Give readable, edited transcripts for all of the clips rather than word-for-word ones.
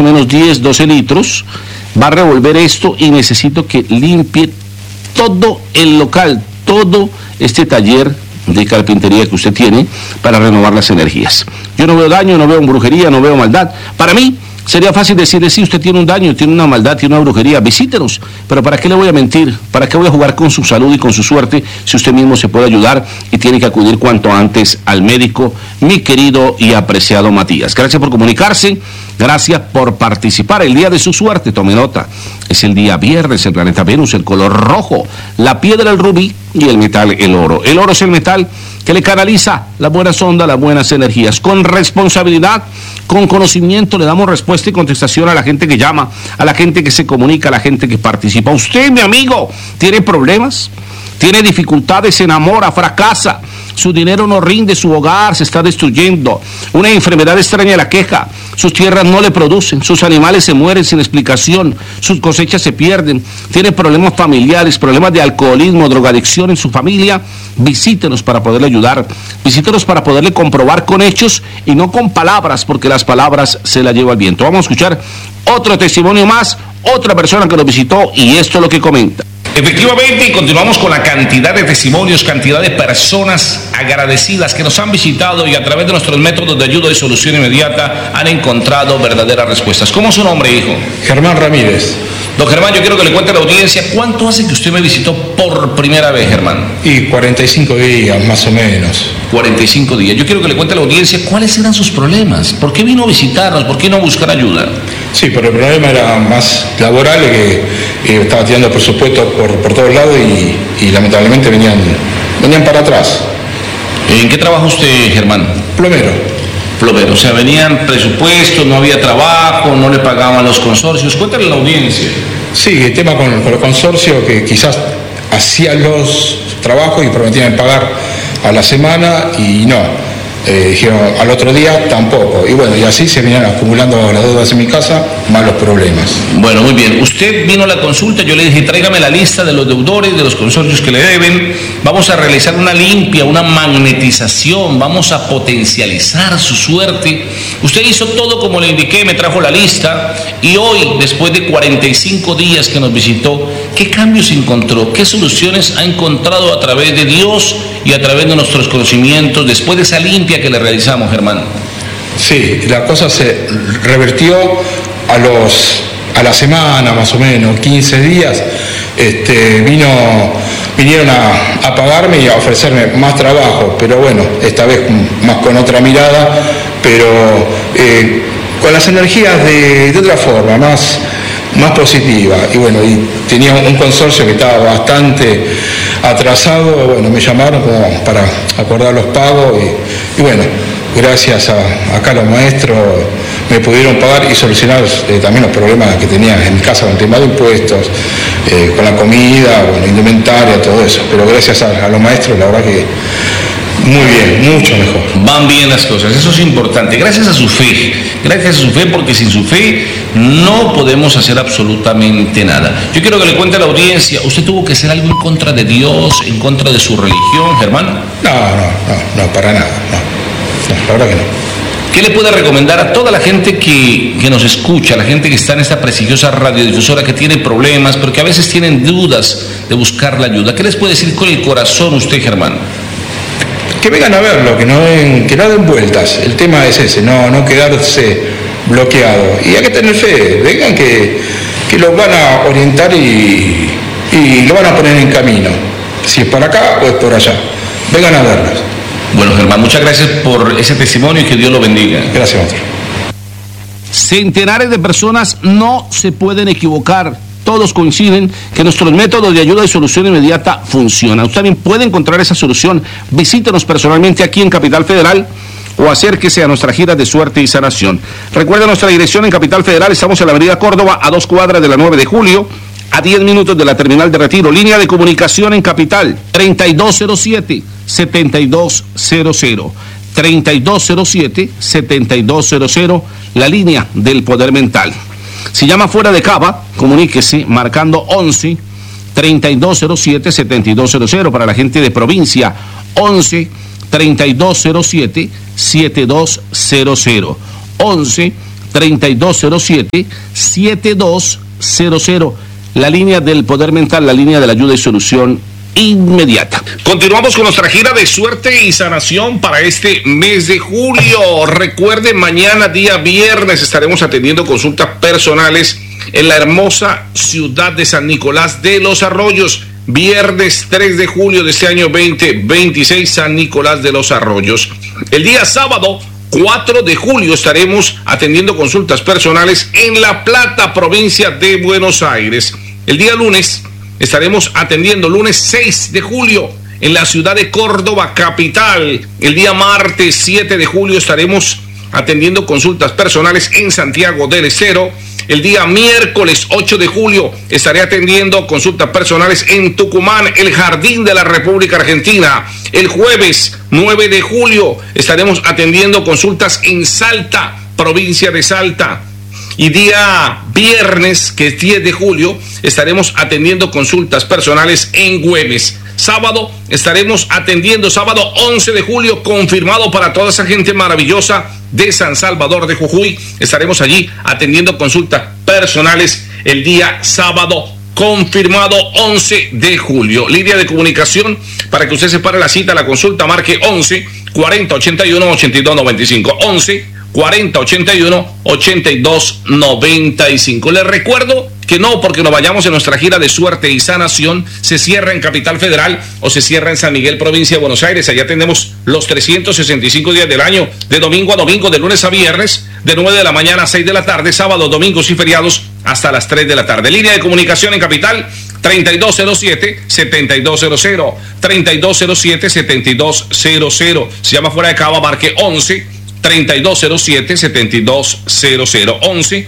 o menos 10, 12 litros. Va a revolver esto y necesito que limpie todo el local, todo este taller de carpintería que usted tiene para renovar las energías. Yo no veo daño, no veo brujería, no veo maldad. Para mí sería fácil decirle, sí, usted tiene un daño, tiene una maldad, tiene una brujería, visítenos. Pero ¿para qué le voy a mentir? ¿Para qué voy a jugar con su salud y con su suerte si usted mismo se puede ayudar y tiene que acudir cuanto antes al médico, mi querido y apreciado Matías? Gracias por comunicarse, gracias por participar. El día de su suerte, tome nota, es el día viernes, el planeta Venus, el color rojo, la piedra el rubí y el metal el oro. El oro es el metal que le canaliza las buenas ondas, las buenas energías. Con responsabilidad, con conocimiento, le damos respuesta y contestación a la gente que llama, a la gente que se comunica, a la gente que participa. Usted, mi amigo, ¿tiene problemas? ¿Tiene dificultades? ¿Se enamora? ¿Fracasa? Su dinero no rinde, su hogar se está destruyendo, una enfermedad extraña la queja, sus tierras no le producen, sus animales se mueren sin explicación, sus cosechas se pierden, tiene problemas familiares, problemas de alcoholismo, drogadicción en su familia. Visítenos para poderle ayudar, visítenos para poderle comprobar con hechos y no con palabras, porque las palabras se las lleva el viento. Vamos a escuchar otro testimonio más, otra persona que nos visitó y esto es lo que comenta. Efectivamente, y continuamos con la cantidad de testimonios, cantidad de personas agradecidas que nos han visitado y a través de nuestros métodos de ayuda y solución inmediata han encontrado verdaderas respuestas. ¿Cómo es su nombre, hijo? Germán Ramírez. Don Germán, yo quiero que le cuente a la audiencia, ¿cuánto hace que usted me visitó por primera vez, Germán? Y 45 días, más o menos. 45 días. Yo quiero que le cuente a la audiencia cuáles eran sus problemas. ¿Por qué vino a visitarnos? ¿Por qué no a buscar ayuda? Sí, pero el problema era más laboral, que estaba tirando presupuesto por todos lados y lamentablemente venían para atrás. ¿En qué trabaja usted, Germán? Plomero, o sea, venían presupuestos, no había trabajo, no le pagaban los consorcios. Cuéntale a la audiencia. Sí, el tema con los consorcios, que quizás hacían los trabajos y prometían pagar a la semana y no. Dijeron al otro día tampoco. Y bueno, y así se venían acumulando las deudas en mi casa, más los problemas. Bueno, muy bien. Usted vino a la consulta, yo le dije, tráigame la lista de los deudores, de los consorcios que le deben. Vamos a realizar una limpia, una magnetización, vamos a potencializar su suerte. Usted hizo todo como le indiqué, me trajo la lista y hoy, después de 45 días que nos visitó, ¿qué cambios encontró? ¿Qué soluciones ha encontrado a través de Dios y a través de nuestros conocimientos después de esa limpia que le realizamos, Germán? Sí, la cosa se revertió a la semana, más o menos, 15 días. Vinieron a pagarme y a ofrecerme más trabajo, pero bueno, esta vez más con otra mirada, pero con las energías de otra forma, más positiva. Y bueno, y tenía un consorcio que estaba bastante atrasado. Bueno, me llamaron como para acordar los pagos y bueno, gracias a los maestros me pudieron pagar y solucionar también los problemas que tenía en mi casa con el tema de impuestos, con la comida, bueno, indumentaria, todo eso. Pero gracias a los maestros, la verdad que muy bien, mucho mejor. Van bien las cosas, eso es importante. Gracias a su fe, porque sin su fe no podemos hacer absolutamente nada. Yo quiero que le cuente a la audiencia, ¿usted tuvo que hacer algo en contra de Dios, en contra de su religión, Germán? No, para nada, no, la verdad que no. ¿Qué le puede recomendar a toda la gente que nos escucha, a la gente que está en esta prestigiosa radiodifusora, que tiene problemas, pero que a veces tienen dudas de buscar la ayuda? ¿Qué les puede decir con el corazón usted, Germán? Que vengan a verlo, que no den vueltas. El tema es ese, no quedarse bloqueado. Y hay que tener fe, vengan que los van a orientar y lo van a poner en camino. Si es para acá o es por allá. Vengan a verlos. Bueno, Germán, muchas gracias por ese testimonio y que Dios lo bendiga. Gracias, maestro. Centenares de personas no se pueden equivocar. Todos coinciden que nuestros métodos de ayuda y solución inmediata funcionan. Usted también puede encontrar esa solución. Visítenos personalmente aquí en Capital Federal o acérquese a nuestra gira de suerte y sanación. Recuerda nuestra dirección en Capital Federal. Estamos en la avenida Córdoba, a 2 cuadras de la 9 de julio, a 10 minutos de la terminal de Retiro. Línea de comunicación en Capital, 3207-7200. 3207-7200, la línea del poder mental. Si llama fuera de Cava, comuníquese marcando 11-3207-7200. Para la gente de provincia, 11-3207-7200. 3207-7200. La línea del poder mental, la línea de la ayuda y solución inmediata. Continuamos con nuestra gira de suerte y sanación para este mes de julio. Recuerden, mañana día viernes estaremos atendiendo consultas personales en la hermosa ciudad de San Nicolás de los Arroyos. Viernes 3 de julio de este año 2026, San Nicolás de los Arroyos. El día sábado 4 de julio estaremos atendiendo consultas personales en La Plata, provincia de Buenos Aires. El día lunes estaremos atendiendo, lunes 6 de julio, en la ciudad de Córdoba, capital. El día martes 7 de julio estaremos atendiendo consultas personales en Santiago del Estero. El día miércoles 8 de julio estaré atendiendo consultas personales en Tucumán, el Jardín de la República Argentina. El jueves 9 de julio estaremos atendiendo consultas en Salta, provincia de Salta. Y día viernes, que es 10 de julio, estaremos atendiendo consultas personales en Güemes. Sábado estaremos atendiendo, sábado 11 de julio, confirmado para toda esa gente maravillosa de San Salvador de Jujuy. Estaremos allí atendiendo consultas personales el día sábado, confirmado 11 de julio. Línea de comunicación para que usted separe la cita, la consulta, marque 11 40 81 82 95. 11 40 81 82 95. Les recuerdo que no porque nos vayamos en nuestra gira de suerte y sanación se cierra en Capital Federal o se cierra en San Miguel, provincia de Buenos Aires. Allá tenemos los 365 días del año, de domingo a domingo, de lunes a viernes, de 9 de la mañana a 6 de la tarde, sábados, domingos y feriados hasta las 3 de la tarde. Línea de comunicación en Capital 3207-7200, 3207-7200. Se llama fuera de Cava, marque 11 3207-7200, 11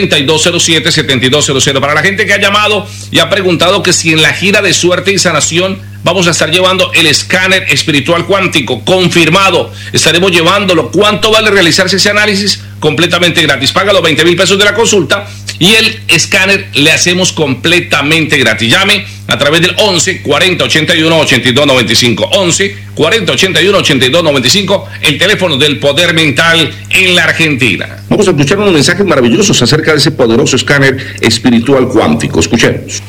3207-7200. Para la gente que ha llamado y ha preguntado que si en la gira de suerte y sanación vamos a estar llevando el escáner espiritual cuántico, confirmado, estaremos llevándolo. ¿Cuánto vale realizarse ese análisis? Completamente gratis. Paga los 20,000 pesos de la consulta y el escáner le hacemos completamente gratis. Llame a través del 11 40 81 82 95, 11 40 81 82 95, el teléfono del poder mental en la Argentina. Vamos a escuchar unos mensajes maravillosos acerca de ese poderoso escáner espiritual cuántico. Escuchemos.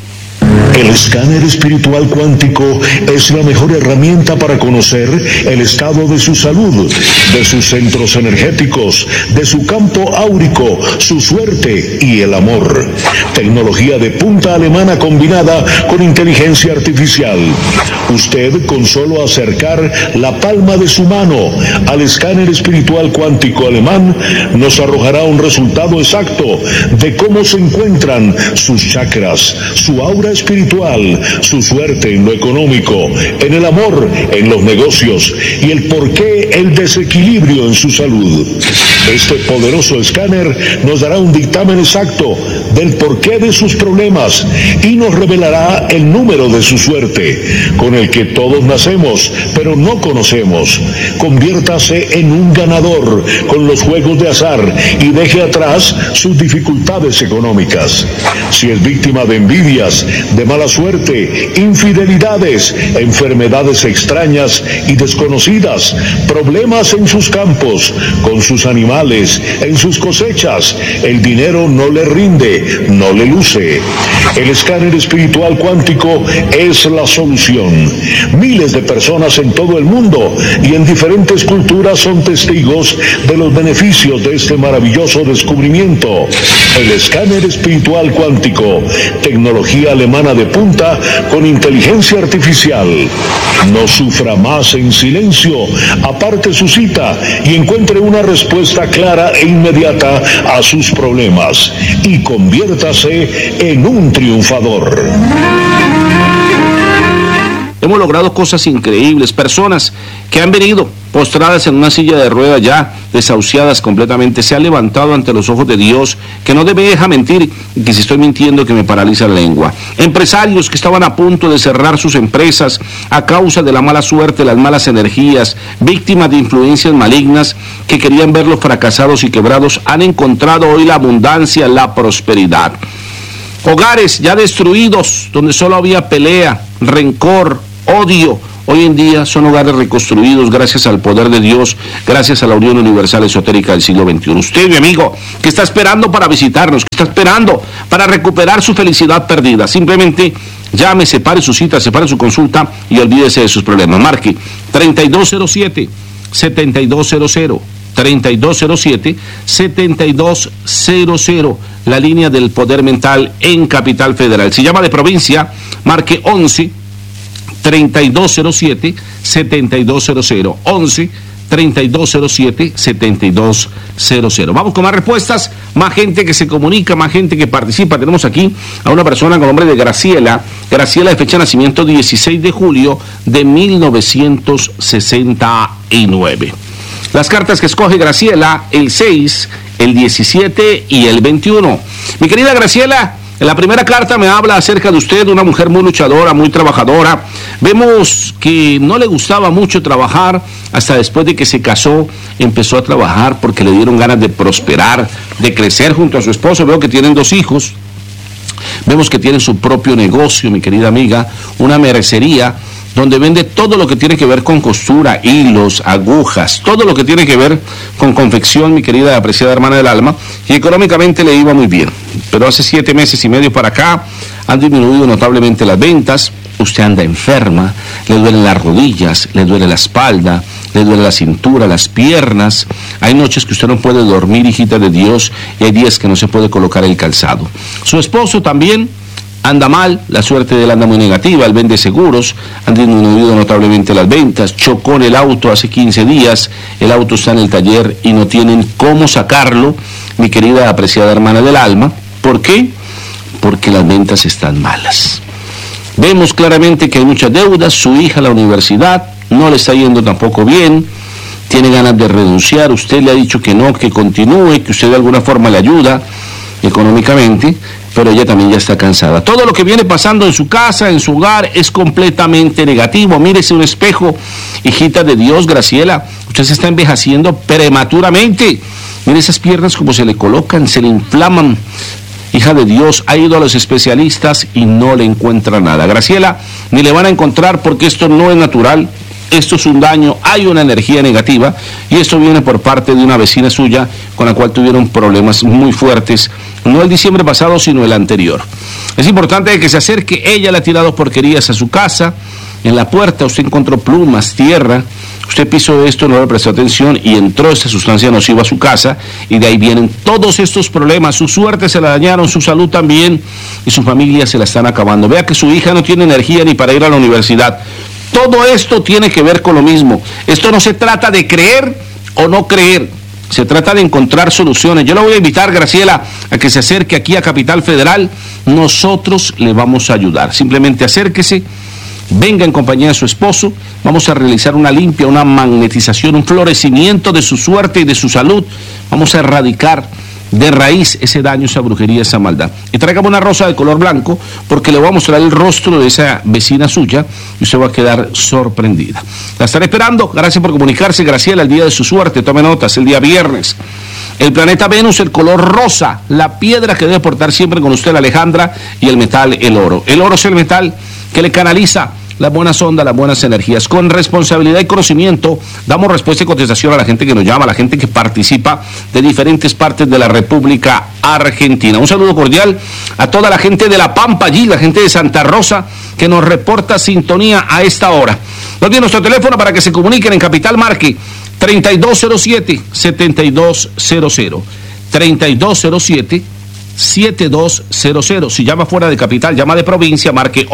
El escáner espiritual cuántico es la mejor herramienta para conocer el estado de su salud, de sus centros energéticos, de su campo áurico, su suerte y el amor. Tecnología de punta alemana combinada con inteligencia artificial. Usted, con solo acercar la palma de su mano al escáner espiritual cuántico alemán, nos arrojará un resultado exacto de cómo se encuentran sus chakras, su aura espiritual, su suerte en lo económico, en el amor, en los negocios y el porqué el desequilibrio en su salud. Este poderoso escáner nos dará un dictamen exacto del porqué de sus problemas y nos revelará el número de su suerte, con el que todos nacemos, pero no conocemos. Conviértase en un ganador con los juegos de azar y deje atrás sus dificultades económicas. Si es víctima de envidias, de mala suerte, infidelidades, enfermedades extrañas y desconocidas, problemas en sus campos, con sus animales, en sus cosechas, el dinero no le rinde, no le luce. El escáner espiritual cuántico es la solución. Miles de personas en todo el mundo y en diferentes culturas son testigos de los beneficios de este maravilloso descubrimiento. El escáner espiritual cuántico, tecnología alemana de punta con inteligencia artificial. No sufra más en silencio, aparte su cita y encuentre una respuesta clara e inmediata a sus problemas y conviértase en un triunfador. Hemos logrado cosas increíbles, personas que han venido postradas en una silla de ruedas ya desahuciadas completamente, se han levantado ante los ojos de Dios, que no me deja mentir, y que si estoy mintiendo que me paraliza la lengua. Empresarios que estaban a punto de cerrar sus empresas a causa de la mala suerte, las malas energías, víctimas de influencias malignas que querían verlos fracasados y quebrados, han encontrado hoy la abundancia, la prosperidad. Hogares ya destruidos, donde solo había pelea, rencor, odio. hoy en día son hogares reconstruidos gracias al poder de Dios, gracias a la Unión Universal Esotérica del siglo XXI. Usted, mi amigo, que está esperando para visitarnos, que está esperando para recuperar su felicidad perdida, simplemente llame, separe su cita, separe su consulta y olvídese de sus problemas. Marque 3207-7200. 3207-7200, la línea del poder mental en Capital Federal. Si llama de provincia, marque 11-3207-7200. 11-3207-7200. Vamos con más respuestas, más gente que se comunica, más gente que participa. Tenemos aquí a una persona con nombre de Graciela. Graciela, de fecha de nacimiento 16 de julio de 1969. Las cartas que escoge Graciela, el 6, el 17 y el 21. Mi querida Graciela, en la primera carta me habla acerca de usted, una mujer muy luchadora, muy trabajadora. Vemos que no le gustaba mucho trabajar, hasta después de que se casó, empezó a trabajar porque le dieron ganas de prosperar, de crecer junto a su esposo. Veo que tienen 2 hijos. Vemos que tienen su propio negocio, mi querida amiga, una mercería, donde vende todo lo que tiene que ver con costura, hilos, agujas, todo lo que tiene que ver con confección, mi querida y apreciada hermana del alma, y económicamente le iba muy bien. Pero hace 7 meses y medio para acá han disminuido notablemente las ventas. Usted anda enferma, le duelen las rodillas, le duele la espalda, le duele la cintura, las piernas. Hay noches que usted no puede dormir, hijita de Dios, y hay días que no se puede colocar el calzado. Su esposo también anda mal, la suerte de él anda muy negativa, él vende seguros, han disminuido notablemente las ventas, chocó en el auto hace 15 días, el auto está en el taller y no tienen cómo sacarlo, mi querida apreciada hermana del alma. ¿Por qué? Porque las ventas están malas. Vemos claramente que hay muchas deudas, su hija a la universidad no le está yendo tampoco bien, tiene ganas de renunciar, usted le ha dicho que no, que continúe, que usted de alguna forma le ayuda económicamente, pero ella también ya está cansada. Todo lo que viene pasando en su casa, en su hogar, es completamente negativo. Mírese un espejo, hijita de Dios, Graciela, usted se está envejeciendo prematuramente. Mire esas piernas como se le colocan, se le inflaman. Hija de Dios, ha ido a los especialistas y no le encuentra nada. Graciela, ni le van a encontrar, porque esto no es natural. Esto es un daño, hay una energía negativa, y esto viene por parte de una vecina suya con la cual tuvieron problemas muy fuertes, no el diciembre pasado, sino el anterior. Es importante que se acerque. Ella le ha tirado porquerías a su casa. En la puerta usted encontró plumas, tierra. Usted pisó esto, no le prestó atención y entró esta sustancia nociva a su casa, y de ahí vienen todos estos problemas. Su suerte se la dañaron, su salud también, y su familia se la están acabando. Vea que su hija no tiene energía ni para ir a la universidad. Todo esto tiene que ver con lo mismo. Esto no se trata de creer o no creer, se trata de encontrar soluciones. Yo la voy a invitar, Graciela, a que se acerque aquí a Capital Federal. Nosotros le vamos a ayudar. Simplemente acérquese, venga en compañía de su esposo. Vamos a realizar una limpia, una magnetización, un florecimiento de su suerte y de su salud. Vamos a erradicar de raíz ese daño, esa brujería, esa maldad. Y tráigame una rosa de color blanco, porque le voy a mostrar el rostro de esa vecina suya y usted va a quedar sorprendida. La estaré esperando. Gracias por comunicarse, Graciela. El día de su suerte, tome notas, el día viernes. El planeta Venus, el color rosa, la piedra que debe portar siempre con usted, la Alejandra, y el metal, el oro. El oro es el metal que le canaliza las buenas ondas, las buenas energías. Con responsabilidad y conocimiento damos respuesta y contestación a la gente que nos llama, a la gente que participa de diferentes partes de la República Argentina. Un saludo cordial a toda la gente de La Pampa allí, la gente de Santa Rosa, que nos reporta sintonía a esta hora. Nos tiene nuestro teléfono para que se comuniquen en Capital, marque 3207-7200. 3207-7200. Si llama fuera de Capital, llama de provincia, marque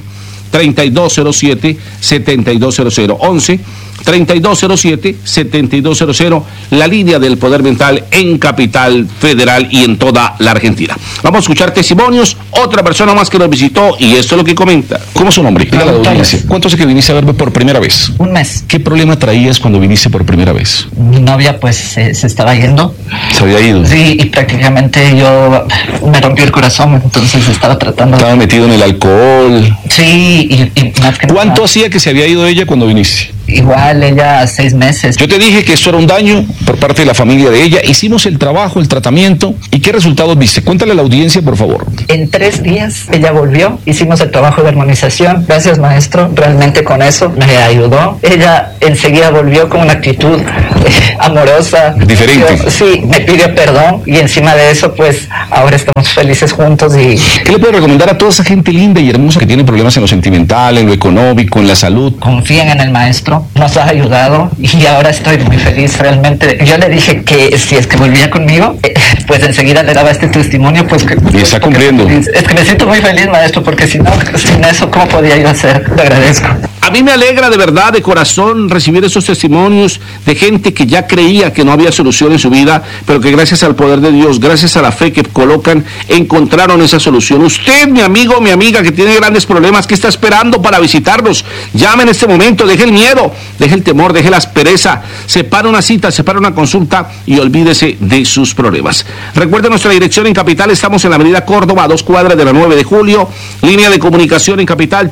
11-3207-7200. 11-3207-7200, la línea del poder mental en Capital Federal y en toda la Argentina. Vamos a escuchar testimonios. Otra persona más que nos visitó, y esto es lo que comenta. ¿Cómo es su nombre? ¿Cuánto hace que viniste a verme por primera vez? Un mes. ¿Qué problema traías cuando viniste por primera vez? Mi novia pues se estaba yendo. ¿Se había ido? Sí, y prácticamente yo me rompió el corazón, entonces estaba tratando... ¿Estaba metido en el alcohol? Sí, y más que ¿Cuánto nada, hacía que se había ido ella cuando viniste? Igual ella 6 meses. Yo te dije que esto era un daño por parte de la familia de ella. Hicimos el trabajo, el tratamiento. ¿Y qué resultados viste? Cuéntale a la audiencia, por favor. En 3 días ella volvió, hicimos el trabajo de armonización. Gracias, maestro, realmente con eso me ayudó. Ella enseguida volvió con una actitud amorosa. Diferente. Sí, me pidió perdón y encima de eso, pues ahora estamos felices juntos. Y ¿qué le puede recomendar a toda esa gente linda y hermosa que tiene problemas en lo sentimental, en lo económico, en la salud? confíen en el maestro, nos ha ayudado y ahora estoy muy feliz realmente. Yo le dije que si es que volvía conmigo, pues enseguida le daba este testimonio, pues que... Y está cumpliendo. Es que me siento muy feliz, maestro, porque si no, sin eso, ¿cómo podía yo hacer? Le agradezco. A mí me alegra de verdad, de corazón, recibir esos testimonios de gente que ya creía que no había solución en su vida, pero que gracias al poder de Dios, gracias a la fe que colocan, encontraron esa solución. Usted, mi amigo, mi amiga, que tiene grandes problemas, ¿qué está esperando para visitarnos? Llame en este momento, deje el miedo, deje el temor, deje la aspereza, separe una cita, separe una consulta y olvídese de sus problemas. Recuerde nuestra dirección en Capital, estamos en la avenida Córdoba, a 2 cuadras de la 9 de julio, línea de comunicación en Capital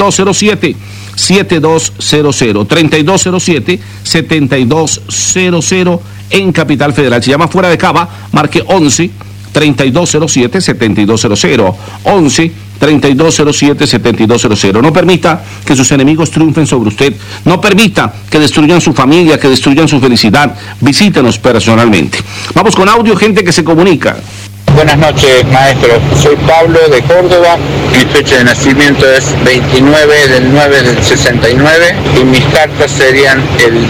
3207-7200, 3207-7200 en Capital Federal. Se llama Fuera de Cava, marque 11-3207-7200, 11-3207-7200. No permita que sus enemigos triunfen sobre usted, no permita que destruyan su familia, que destruyan su felicidad. Visítenos personalmente. Vamos con audio, gente que se comunica. Buenas noches, maestro. Soy Pablo de Córdoba. Mi fecha de nacimiento es 29 del 9 del 69 y mis cartas serían el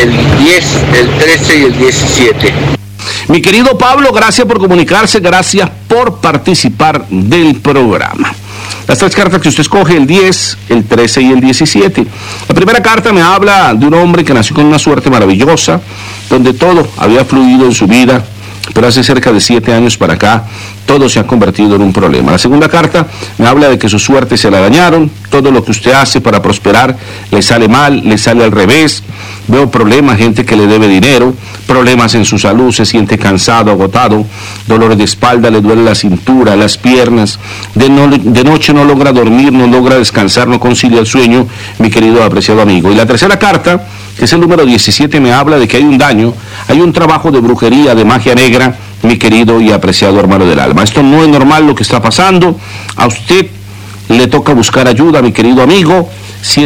10, el 13 y el 17. Mi querido Pablo, gracias por comunicarse, gracias por participar del programa. Las 3 cartas que usted escoge, el 10, el 13 y el 17. La primera carta me habla de un hombre que nació con una suerte maravillosa, donde todo había fluido en su vida, pero hace cerca de 7 años para acá, todo se ha convertido en un problema. La segunda carta me habla de que su suerte se la dañaron, todo lo que usted hace para prosperar le sale mal, le sale al revés. Veo problemas, gente que le debe dinero, problemas en su salud, se siente cansado, agotado, dolores de espalda, le duele la cintura, las piernas, de noche no logra dormir, no logra descansar, no concilia el sueño, mi querido apreciado amigo. Y la tercera carta, que es el número 17, me habla de que hay un daño, hay un trabajo de brujería, de magia negra, mi querido y apreciado hermano del alma. Esto no es normal lo que está pasando, a usted le toca buscar ayuda, mi querido amigo. Si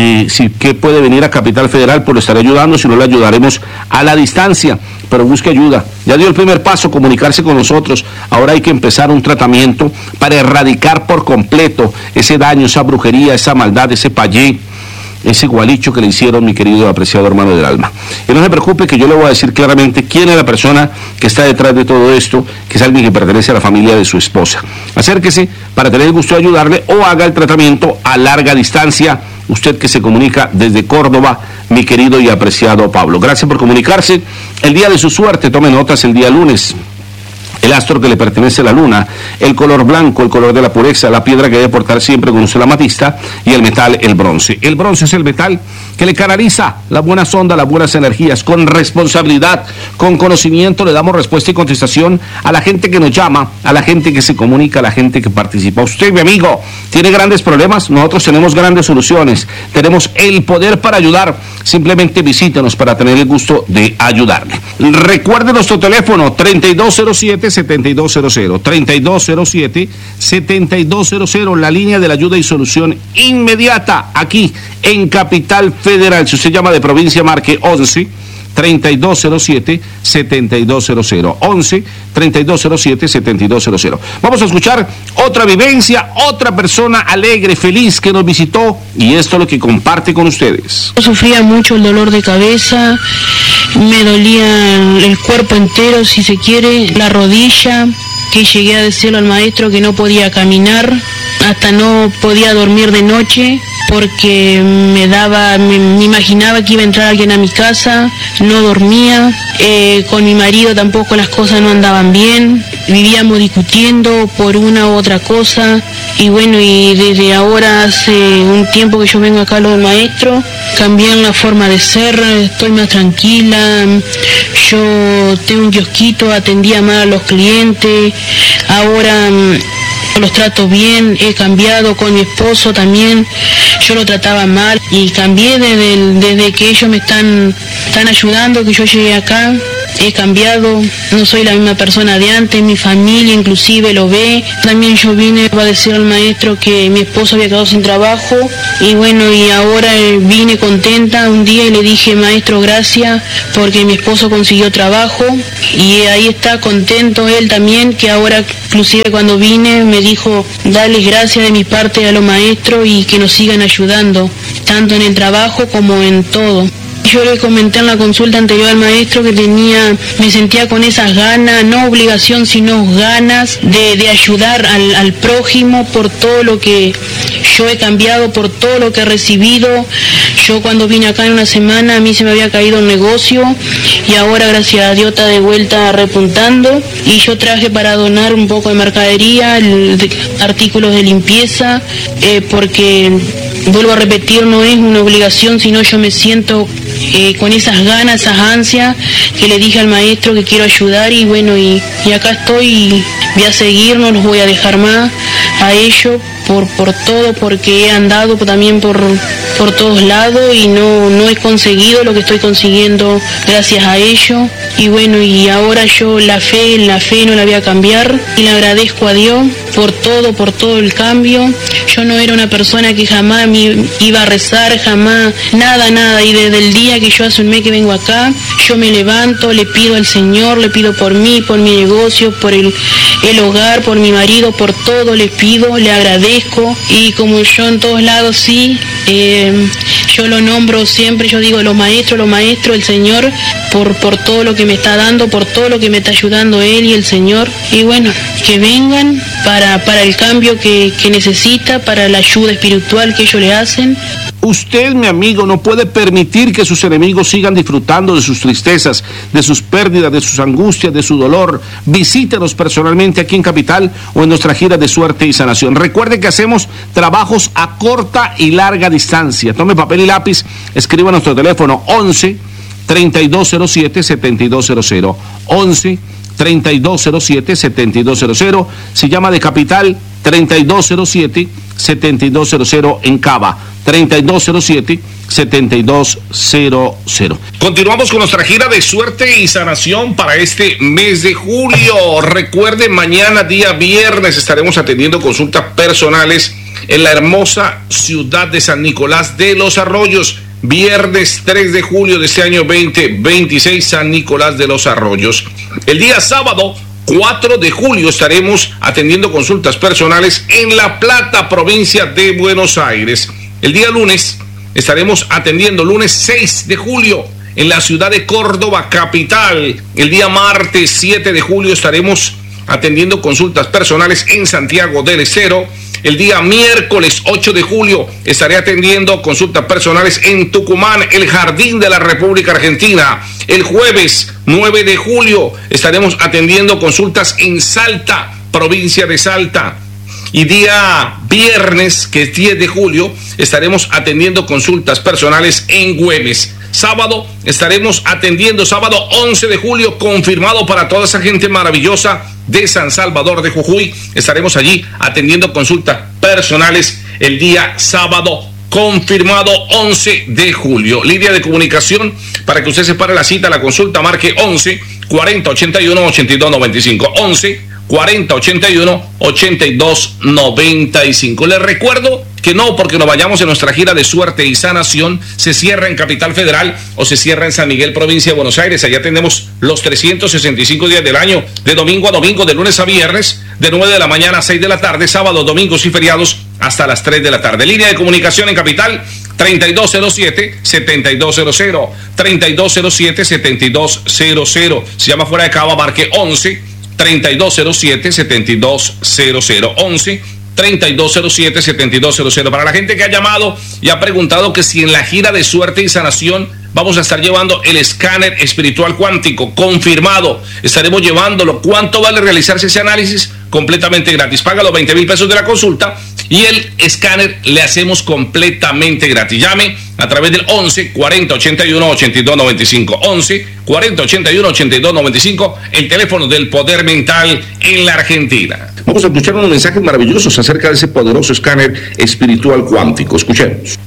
que puede venir a Capital Federal, pues lo estaré ayudando, si no le ayudaremos a la distancia, pero busque ayuda. Ya dio el primer paso, comunicarse con nosotros. Ahora hay que empezar un tratamiento para erradicar por completo ese daño, esa brujería, esa maldad, ese payé, ese gualicho que le hicieron, mi querido apreciado hermano del alma. Y no se preocupe, que yo le voy a decir claramente quién es la persona que está detrás de todo esto, que es alguien que pertenece a la familia de su esposa. Acérquese para tener el gusto de ayudarle o haga el tratamiento a larga distancia, usted que se comunica desde Córdoba, mi querido y apreciado Pablo. Gracias por comunicarse. El día de su suerte, tome notas, el día lunes. El astro que le pertenece a la luna, el color blanco, el color de la pureza, la piedra que debe portar siempre con usted la amatista y el metal, el bronce. El bronce es el metal que le canaliza las buenas ondas, las buenas energías, con responsabilidad, con conocimiento, le damos respuesta y contestación a la gente que nos llama, a la gente que se comunica, a la gente que participa. Usted, mi amigo, tiene grandes problemas, nosotros tenemos grandes soluciones, tenemos el poder para ayudar, simplemente visítenos para tener el gusto de ayudarle. Recuerde nuestro teléfono 3207-7200, 3207-7200, la línea de la ayuda y solución inmediata aquí en Capital Federal. Si usted llama de provincia, marque 11-3207-7200, 11-3207-7200. Vamos a escuchar otra vivencia, otra persona alegre, feliz que nos visitó, y esto es lo que comparte con ustedes. Yo sufría mucho el dolor de cabeza, me dolía el cuerpo entero, si se quiere, la rodilla, que llegué a decirle al maestro que no podía caminar, hasta no podía dormir de noche, porque me imaginaba que iba a entrar alguien a mi casa, no dormía, con mi marido tampoco las cosas no andaban bien, vivíamos discutiendo por una u otra cosa, y bueno, y desde ahora hace un tiempo que yo vengo acá a lo del maestro, cambié la forma de ser, estoy más tranquila, yo tengo un kiosquito, atendía más a los clientes, ahora los trato bien, he cambiado con mi esposo también, yo lo trataba mal y cambié desde que ellos me están ayudando, que yo llegué acá. He cambiado, no soy la misma persona de antes, mi familia inclusive lo ve. También yo vine a decir al maestro que mi esposo había quedado sin trabajo y bueno, y ahora vine contenta un día y le dije, maestro, gracias porque mi esposo consiguió trabajo, y ahí está contento él también, que ahora inclusive cuando vine me dijo, darles gracias de mi parte a los maestros y que nos sigan ayudando, tanto en el trabajo como en todo. Yo le comenté en la consulta anterior al maestro que me sentía con esas ganas, no obligación, sino ganas de ayudar al prójimo por todo lo que yo he cambiado, por todo lo que he recibido. Yo cuando vine acá en una semana, a mí se me había caído el negocio y ahora gracias a Dios está de vuelta repuntando, y yo traje para donar un poco de mercadería, artículos de limpieza, porque vuelvo a repetir, no es una obligación, sino yo me siento con esas ganas, esas ansias que le dije al maestro que quiero ayudar, y bueno, y acá estoy y voy a seguir, no los voy a dejar más a ellos por todo, porque he andado también por todos lados y no he conseguido lo que estoy consiguiendo gracias a ellos. Y bueno, y ahora yo la fe no la voy a cambiar, y le agradezco a Dios por todo el cambio. Yo no era una persona que jamás me iba a rezar, jamás, nada, y desde el día que yo hace un mes que vengo acá, yo me levanto, le pido al Señor, le pido por mí, por mi negocio, por el hogar, por mi marido, por todo le pido, le agradezco, y como yo en todos lados sí, yo lo nombro siempre, yo digo los maestros, el Señor, por todo lo que me está dando, por todo lo que me está ayudando Él y el Señor, y bueno, que vengan para el cambio que necesita, para la ayuda espiritual que ellos le hacen. Usted, mi amigo, no puede permitir que sus enemigos sigan disfrutando de sus tristezas, de sus pérdidas, de sus angustias, de su dolor. Visítenos personalmente aquí en Capital o en nuestra gira de suerte y sanación. Recuerde que hacemos trabajos a corta y larga distancia. Tome papel y lápiz, escriba nuestro teléfono 11-3207-7200. 11-3207-7200. Se llama de Capital 3207-7200 en Cava. 3207-7200. Continuamos con nuestra gira de suerte y sanación para este mes de julio. Recuerden, mañana día viernes estaremos atendiendo consultas personales en la hermosa ciudad de San Nicolás de los Arroyos. Viernes 3 de julio de este año 2026, San Nicolás de los Arroyos. El día sábado 4 de julio estaremos atendiendo consultas personales en La Plata, provincia de Buenos Aires. El día lunes estaremos atendiendo, lunes 6 de julio, en la ciudad de Córdoba, capital. El día martes 7 de julio estaremos atendiendo consultas personales en Santiago del Estero. El día miércoles 8 de julio estaré atendiendo consultas personales en Tucumán, el Jardín de la República Argentina. El jueves 9 de julio estaremos atendiendo consultas en Salta, provincia de Salta. Y día viernes, que es 10 de julio, estaremos atendiendo consultas personales en Güemes. Sábado estaremos atendiendo, sábado 11 de julio, confirmado para toda esa gente maravillosa de San Salvador de Jujuy. Estaremos allí atendiendo consultas personales el día sábado, confirmado 11 de julio. Línea de comunicación para que usted separe la cita, la consulta, marque 11 40 81 82 95. 11 40 81 82 95. Les recuerdo que no porque nos vayamos en nuestra gira de suerte y sanación se cierra en Capital Federal o se cierra en San Miguel, provincia de Buenos Aires. Allá tenemos los 365 días del año, de domingo a domingo, de lunes a viernes, de 9 de la mañana a 6 de la tarde, sábados, domingos y feriados hasta las 3 de la tarde. Línea de comunicación en Capital 3207-7200, 3207-7200. Se llama fuera de Cava, marque 11 3207-7200, 11 3207-7200. Para la gente que ha llamado y ha preguntado que si en la gira de suerte y sanación vamos a estar llevando el escáner espiritual cuántico, confirmado, estaremos llevándolo. ¿Cuánto vale realizarse ese análisis? Completamente gratis. Paga los 20,000 pesos de la consulta y el escáner le hacemos completamente gratis. Llame a través del 11 40 81 82 95. 11 40 81 82 95, el teléfono del poder mental en la Argentina. Vamos a escuchar unos mensajes maravillosos acerca de ese poderoso escáner espiritual cuántico. Escuchemos.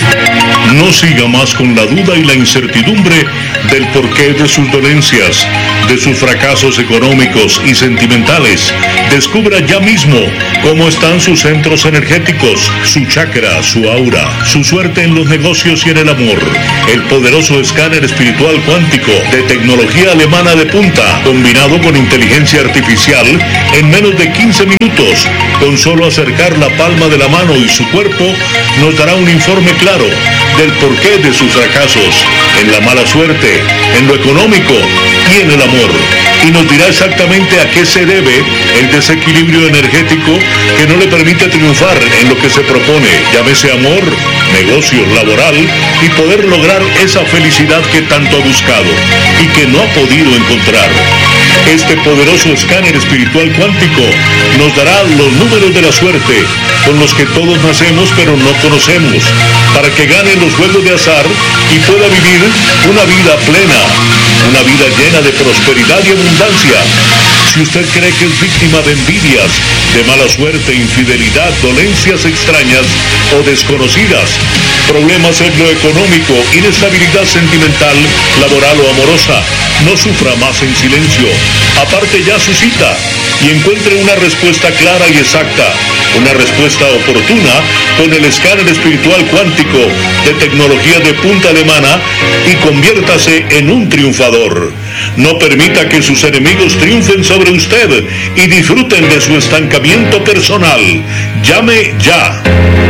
No siga más con la duda y la incertidumbre del porqué de sus dolencias, de sus fracasos económicos y sentimentales. Descubra ya mismo cómo están sus centros energéticos, su chakra, su aura, su suerte en los negocios y en el amor. El poderoso escáner espiritual cuántico de tecnología alemana de punta, combinado con inteligencia artificial, en menos de 15 minutos, con solo acercar la palma de la mano y su cuerpo, nos dará un informe claro del porqué de sus fracasos, en la mala suerte, en lo económico y en el amor. Y nos dirá exactamente a qué se debe el desequilibrio energético que no le permite triunfar en lo que se propone, llámese amor, negocio, laboral, y poder lograr esa felicidad que tanto ha buscado y que no ha podido encontrar. Este poderoso escáner espiritual cuántico nos dará los números de la suerte con los que todos nacemos pero no conocemos, para que gane los juegos de azar y pueda vivir una vida plena, una vida llena de prosperidad y abundancia. Si usted cree que es víctima de envidias, de mala suerte, infidelidad, dolencias extrañas o desconocidas, problemas en lo económico, inestabilidad sentimental, laboral o amorosa, no sufra más en silencio. Aparte ya su cita y encuentre una respuesta clara y exacta, una respuesta oportuna con el escáner espiritual cuántico de tecnología de punta alemana y conviértase en un triunfador. No permita que sus enemigos triunfen sobre usted y disfruten de su estancamiento personal. Llame ya.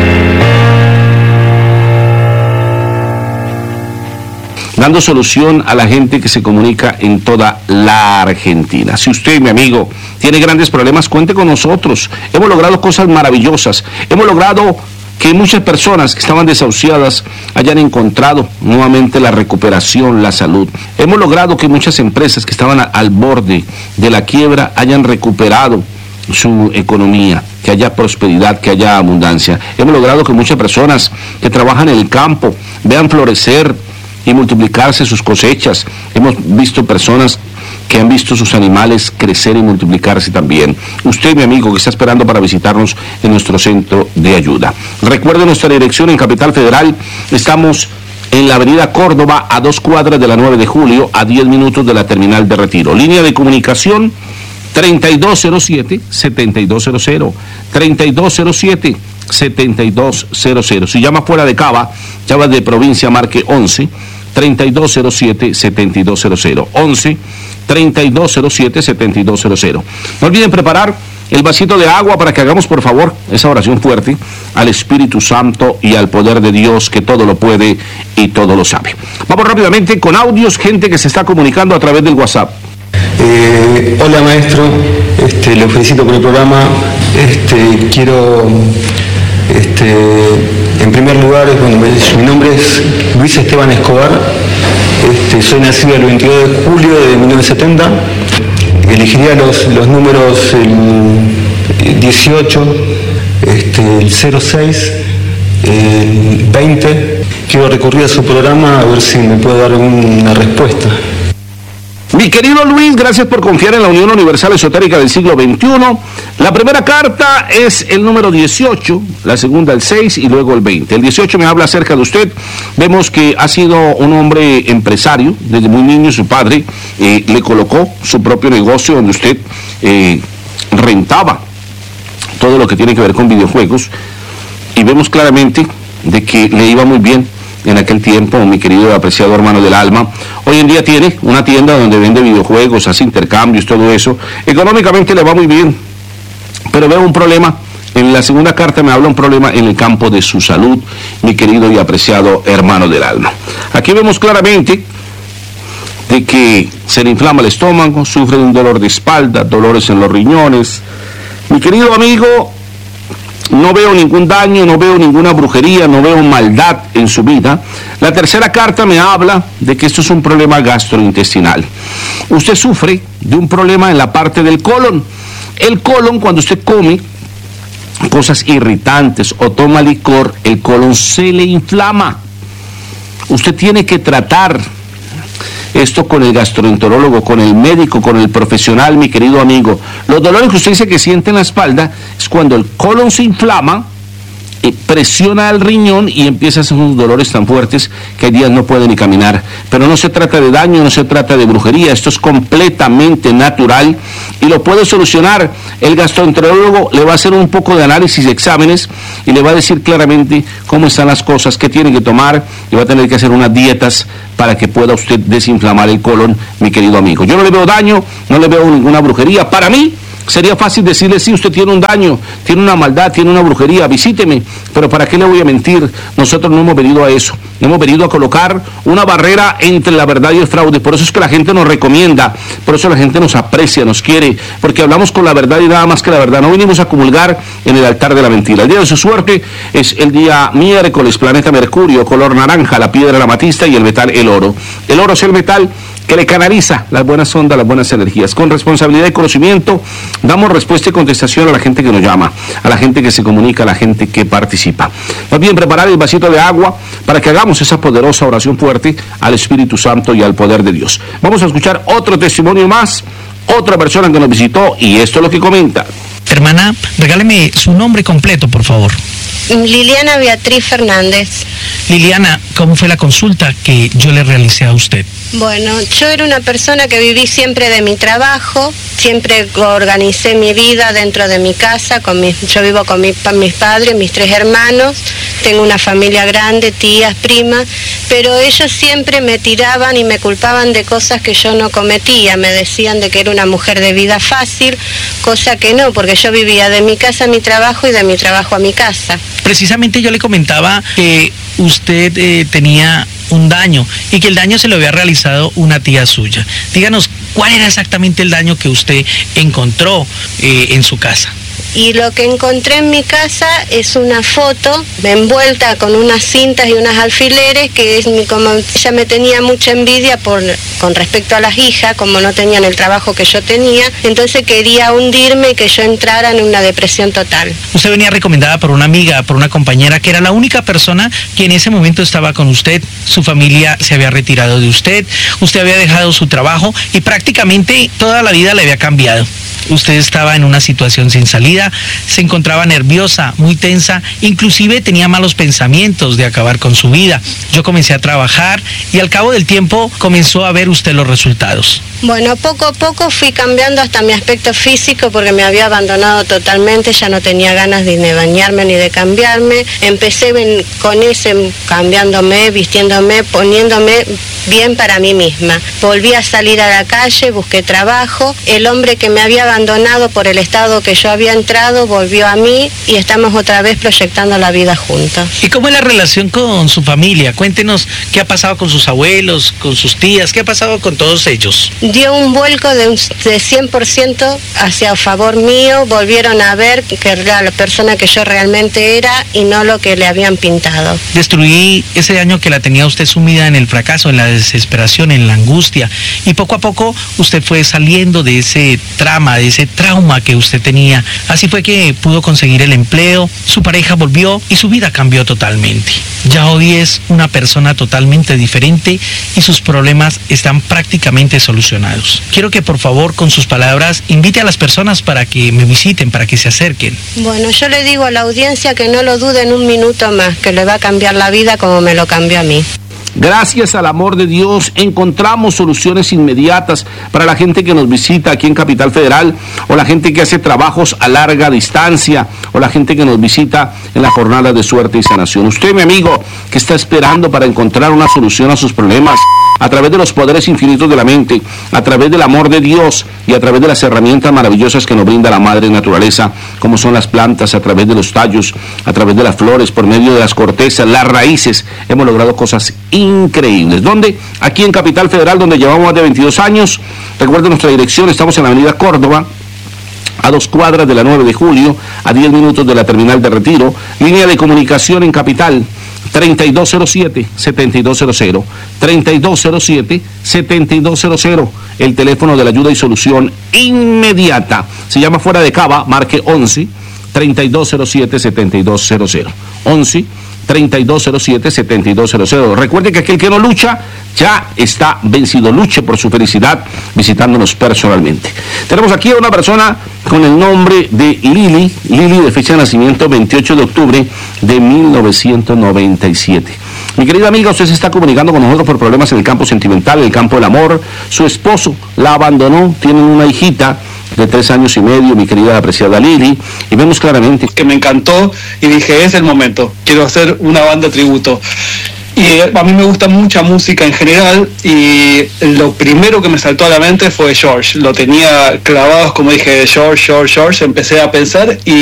Dando solución a la gente que se comunica en toda la Argentina. Si usted, mi amigo, tiene grandes problemas, cuente con nosotros. Hemos logrado cosas maravillosas. Hemos logrado que muchas personas que estaban desahuciadas hayan encontrado nuevamente la recuperación, la salud. Hemos logrado que muchas empresas que estaban al borde de la quiebra hayan recuperado su economía, que haya prosperidad, que haya abundancia. Hemos logrado que muchas personas que trabajan en el campo vean florecer y multiplicarse sus cosechas. Hemos visto personas que han visto sus animales crecer y multiplicarse también. Usted, mi amigo, que está esperando para visitarnos en nuestro centro de ayuda. Recuerde nuestra dirección en Capital Federal. Estamos en la avenida Córdoba, a 2 cuadras de la 9 de julio, a 10 minutos de la terminal de Retiro. Línea de comunicación 3207-7200. 3207-7200. Si llama fuera de Cava, llama de provincia, marque 11 3207-7200. 11 3207-7200. No olviden preparar el vasito de agua para que hagamos, por favor, esa oración fuerte al Espíritu Santo y al poder de Dios, que todo lo puede y todo lo sabe. Vamos rápidamente con audios, gente que se está comunicando a través del WhatsApp. Hola, maestro, lo felicito por el programa. Quiero, en primer lugar, mi nombre es Luis Esteban Escobar. Soy nacido el 22 de julio de 1970. Elegiría los números el 18, el 06, el 20. Quiero recurrir a su programa a ver si me puede dar una respuesta. Mi querido Luis, gracias por confiar en la Unión Universal Esotérica del siglo XXI. La primera carta es el número 18, la segunda el 6 y luego el 20. El 18 me habla acerca de usted. Vemos que ha sido un hombre empresario. Desde muy niño su padre le colocó su propio negocio donde usted rentaba todo lo que tiene que ver con videojuegos. Y vemos claramente de que le iba muy bien en aquel tiempo, mi querido y apreciado hermano del alma. Hoy en día tiene una tienda donde vende videojuegos, hace intercambios, todo eso. Económicamente le va muy bien, pero veo un problema. En la segunda carta me habla un problema en el campo de su salud, mi querido y apreciado hermano del alma. Aquí vemos claramente de que se le inflama el estómago, sufre de un dolor de espalda, dolores en los riñones. Mi querido amigo, no veo ningún daño, no veo ninguna brujería, no veo maldad en su vida. La tercera carta me habla de que esto es un problema gastrointestinal. Usted sufre de un problema en la parte del colon. El colon, cuando usted come, cosas irritantes o toma licor, el colon se le inflama. Usted tiene que tratar esto con el gastroenterólogo, con el médico, con el profesional, mi querido amigo. Los dolores que usted dice que siente en la espalda es cuando el colon se inflama, presiona al riñón y empieza a hacer unos dolores tan fuertes que hay días no puede ni caminar. Pero no se trata de daño, no se trata de brujería, esto es completamente natural y lo puede solucionar. El gastroenterólogo le va a hacer un poco de análisis de exámenes y le va a decir claramente cómo están las cosas, qué tiene que tomar, y va a tener que hacer unas dietas para que pueda usted desinflamar el colon, mi querido amigo. Yo no le veo daño, no le veo ninguna brujería. Para mí sería fácil decirle, sí, usted tiene un daño, tiene una maldad, tiene una brujería, visíteme, pero ¿para qué le voy a mentir? Nosotros no hemos venido a eso, hemos venido a colocar una barrera entre la verdad y el fraude. Por eso es que la gente nos recomienda, por eso la gente nos aprecia, nos quiere, porque hablamos con la verdad y nada más que la verdad. No venimos a comulgar en el altar de la mentira. El día de su suerte es el día miércoles, planeta Mercurio, color naranja, la piedra la amatista y el metal el oro. El oro es el metal que le canaliza las buenas ondas, las buenas energías. Con responsabilidad y conocimiento damos respuesta y contestación a la gente que nos llama, a la gente que se comunica, a la gente que participa. Más bien, preparar el vasito de agua para que hagamos esa poderosa oración fuerte al Espíritu Santo y al poder de Dios. Vamos a escuchar otro testimonio más, otra persona que nos visitó, y esto es lo que comenta. Hermana, regáleme su nombre completo, por favor. Liliana Beatriz Fernández. Liliana, ¿cómo fue la consulta que yo le realicé a usted? Bueno, yo era una persona que viví siempre de mi trabajo, siempre organicé mi vida dentro de mi casa, yo vivo con mis padres, mis 3 hermanos, tengo una familia grande, tías, primas, pero ellos siempre me tiraban y me culpaban de cosas que yo no cometía, me decían de que era una mujer de vida fácil, cosa que no, porque yo vivía de mi casa a mi trabajo y de mi trabajo a mi casa. Precisamente yo le comentaba que usted tenía un daño y que el daño se lo había realizado una tía suya. Díganos, ¿cuál era exactamente el daño que usted encontró en su casa? Y lo que encontré en mi casa es una foto envuelta con unas cintas y unos alfileres, que es como ella me tenía mucha envidia con respecto a las hijas, como no tenían el trabajo que yo tenía, entonces quería hundirme y que yo entrara en una depresión total. Usted venía recomendada por una amiga, por una compañera, que era la única persona que en ese momento estaba con usted. Su familia se había retirado de usted, usted había dejado su trabajo y prácticamente toda la vida le había cambiado. Usted estaba en una situación sin salida, se encontraba nerviosa, muy tensa, inclusive tenía malos pensamientos de acabar con su vida. Yo comencé a trabajar y al cabo del tiempo comenzó a ver usted los resultados. Bueno, poco a poco fui cambiando hasta mi aspecto físico porque me había abandonado totalmente, ya no tenía ganas ni de bañarme ni de cambiarme. Empecé con ese, cambiándome, vistiéndome, poniéndome bien para mí misma. Volví a salir a la calle, busqué trabajo. El hombre que me había abandonado por el estado que yo había entrado volvió a mí y estamos otra vez proyectando la vida juntos. ¿Y cómo es la relación con su familia? Cuéntenos qué ha pasado con sus abuelos, con sus tías, qué ha pasado con todos ellos. Dio un vuelco de 100% hacia favor mío, volvieron a ver que era la persona que yo realmente era y no lo que le habían pintado. Destruí ese año que la tenía usted sumida en el fracaso, en la desesperación, en la angustia, y poco a poco usted fue saliendo de ese trama, de ese trauma que usted tenía. Así fue que pudo conseguir el empleo, su pareja volvió y su vida cambió totalmente. Ya hoy es una persona totalmente diferente y sus problemas están prácticamente solucionados. Quiero que por favor con sus palabras invite a las personas para que me visiten, para que se acerquen. Bueno, yo le digo a la audiencia que no lo duden un minuto más, que le va a cambiar la vida como me lo cambió a mí. Gracias al amor de Dios encontramos soluciones inmediatas para la gente que nos visita aquí en Capital Federal, o la gente que hace trabajos a larga distancia, o la gente que nos visita en la jornada de suerte y sanación. Usted, mi amigo, que está esperando para encontrar una solución a sus problemas, a través de los poderes infinitos de la mente, a través del amor de Dios y a través de las herramientas maravillosas que nos brinda la madre naturaleza, como son las plantas, a través de los tallos, a través de las flores, por medio de las cortezas, las raíces, hemos logrado cosas increíbles. ¿Dónde? Aquí en Capital Federal, donde llevamos más de 22 años. Recuerden nuestra dirección, estamos en la avenida Córdoba, a 2 cuadras de la 9 de julio, a 10 minutos de la terminal de Retiro. Línea de comunicación en Capital, 3207-7200, 3207-7200, el teléfono de la ayuda y solución inmediata. Se llama Fuera de Cava, marque 11 3207-7200. 11 3207-7200. Recuerde que aquel que no lucha ya está vencido. Luche por su felicidad visitándonos personalmente. Tenemos aquí a una persona con el nombre de Lili, de fecha de nacimiento 28 de octubre de 1997. Mi querida amiga, usted se está comunicando con nosotros por problemas en el campo sentimental, en el campo del amor. Su esposo la abandonó, tienen una hijita de 3 años y medio, mi querida apreciada Lili, y vemos claramente que me encantó y dije, es el momento, quiero hacer una banda tributo. Y a mí me gusta mucha música en general y lo primero que me saltó a la mente fue George. Lo tenía clavados, como dije, George, empecé a pensar y